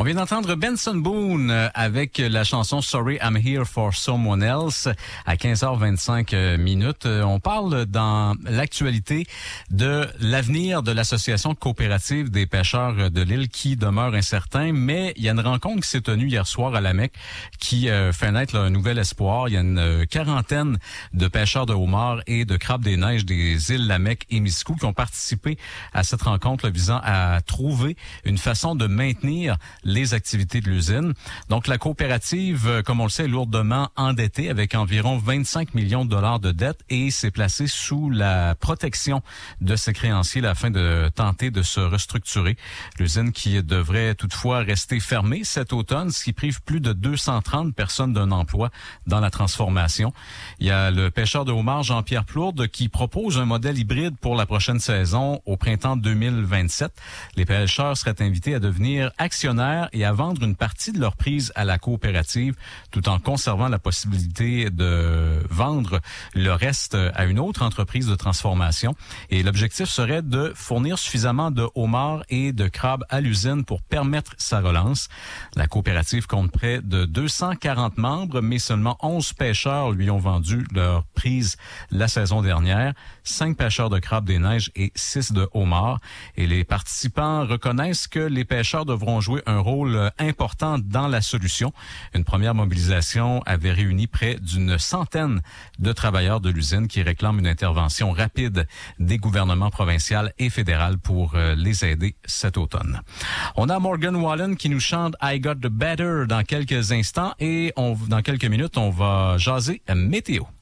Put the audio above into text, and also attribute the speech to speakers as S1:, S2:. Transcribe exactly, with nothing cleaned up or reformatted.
S1: On vient d'entendre Benson Boone avec la chanson Sorry I'm Here for Someone Else à quinze heures vingt-cinq minutes. On parle dans l'actualité de l'avenir de l'association coopérative des pêcheurs de l'île qui demeure incertain, mais il y a une rencontre qui s'est tenue hier soir à la Mecque qui euh, fait naître là, un nouvel espoir. Il y a une euh, quarantaine de pêcheurs de homards et de crabes des neiges des îles La Mecque et Miscou qui ont participé à cette rencontre là, visant à trouver une façon de maintenir les activités de l'usine. Donc, la coopérative, euh, comme on le sait, est lourdement endettée avec environ vingt-cinq millions de dollars de dette et s'est placée sous la protection de ses créanciers afin de tenter de se restructurer. L'usine qui devrait toutefois rester fermée cet automne, ce qui prive plus de deux cent trente personnes d'un emploi dans la transformation. Il y a le pêcheur de homard Jean-Pierre Plourde qui propose un modèle hybride pour la prochaine saison au printemps deux mille vingt-sept. Les pêcheurs seraient invités à devenir actionnaires et à vendre une partie de leur prise à la coopérative tout en conservant la possibilité de vendre le reste à une autre entreprise de transformation. Et l'objectif serait de fournir suffisamment de homards et de crabes à l'usine pour permettre sa relance. La coopérative compte près de deux cent quarante membres, mais seulement onze pêcheurs lui ont vendu leur prise la saison dernière. Cinq pêcheurs de crabes des neiges et six de homards. Et les participants reconnaissent que les pêcheurs devront jouer un rôle important dans la solution. Une première mobilisation avait réuni près d'une centaine de travailleurs de l'usine qui réclament une intervention rapide des gouvernements provinciaux et fédéral pour les aider cet automne. On a Morgan Wallen qui nous chante I Got the Better dans quelques instants et on, dans quelques minutes, on va jaser météo.